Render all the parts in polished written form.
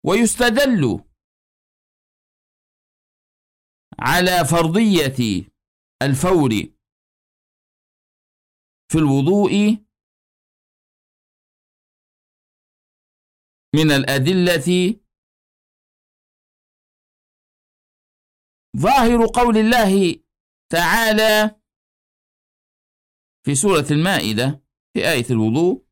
ويستدل على فرضية الفور في الوضوء من الأدلة ظاهر قول الله تعالى في سورة المائدة في آية الوضوء: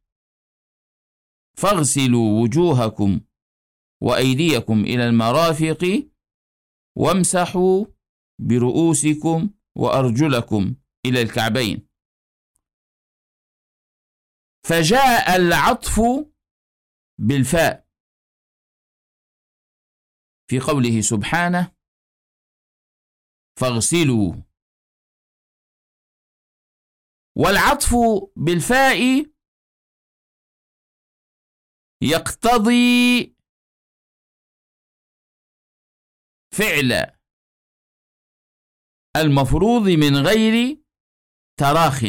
فاغسلوا وجوهكم وأيديكم إلى المرافق وامسحوا برؤوسكم وأرجلكم إلى الكعبين. فجاء العطف بالفاء في قوله سبحانه: فاغسلوا، والعطف بالفاء يقتضي فعل المفروض من غير تراخٍ،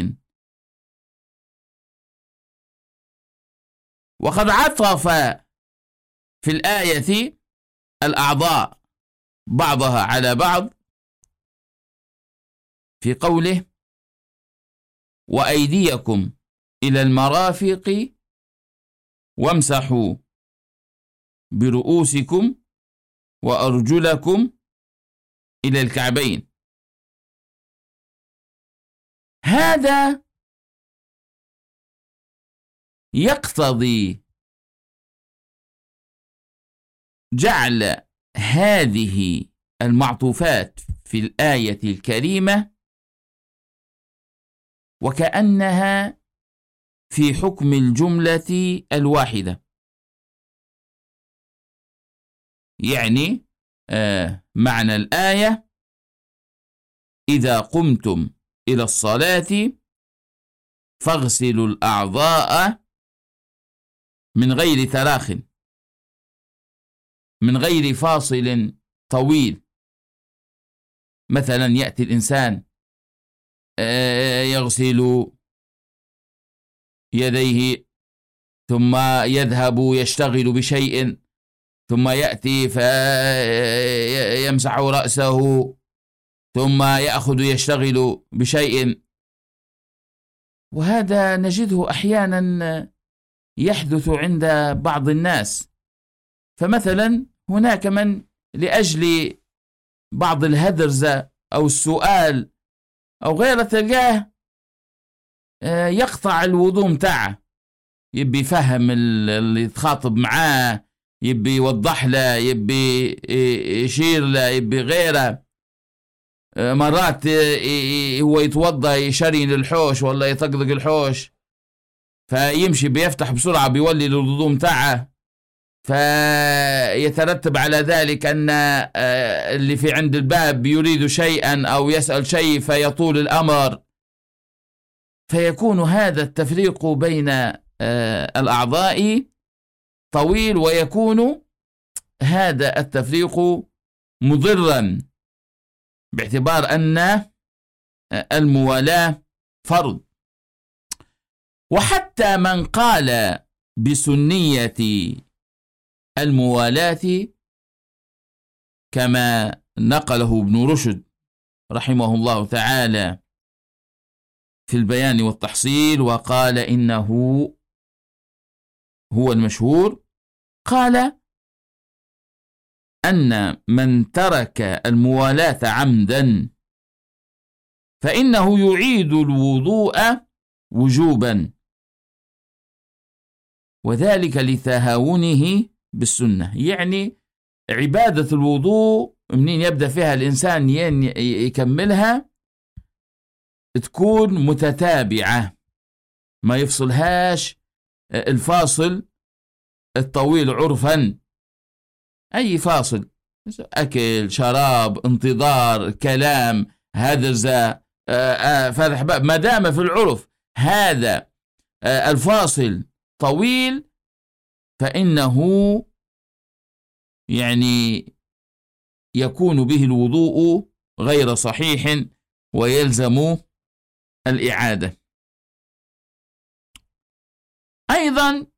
وقد عطف في الآية الأعضاء بعضها على بعض في قوله: وأيديكم إلى المرافق وامسحوا برؤوسكم وأرجلكم إلى الكعبين. هذا يقتضي جعل هذه المعطوفات في الآية الكريمة وكأنها في حكم الجملة الواحدة، يعني معنى الآية: إذا قمتم إلى الصلاة فاغسلوا الأعضاء من غير تراخٍ، من غير فاصل طويل. مثلا يأتي الإنسان يغسل يديه ثم يذهب يشتغل بشيء ثم يأتي فيمسح رأسه ثم يأخذ يشتغل بشيء، وهذا نجده أحيانا يحدث عند بعض الناس. فمثلا هناك من لأجل بعض الهدرزة أو السؤال أو غيره تلقاه يقطع الوضوء متاعه، يبي يفهم اللي يتخاطب معاه، يبي يوضح له، يبي يشير له، يبي غيره. مرات هو يتوضأ يشرين الحوش ولا يطقطق الحوش، فيمشي بيفتح بسرعة بيولي الوضوء متاعه، فيترتب على ذلك أن اللي في عند الباب يريد شيئا أو يسأل شيء فيطول الأمر، فيكون هذا التفريق بين الأعضاء طويل، ويكون هذا التفريق مضرا باعتبار أن الموالاة فرض. وحتى من قال بسنية الموالاة كما نقله ابن رشد رحمه الله تعالى في البيان والتحصيل، وقال إنه هو المشهور، قال أن من ترك الموالاة عمدا فإنه يعيد الوضوء وجوبا، وذلك لتهاونه بالسنة. يعني عبادة الوضوء منين يبدأ فيها الإنسان يكملها تكون متتابعة، ما يفصلهاش الفاصل الطويل عرفا، أي فاصل، أكل، شراب، انتظار، كلام، هذا فتح باب، ما دام في العرف هذا الفاصل طويل فإنه يعني يكون به الوضوء غير صحيح ويلزم الإعادة. أيضا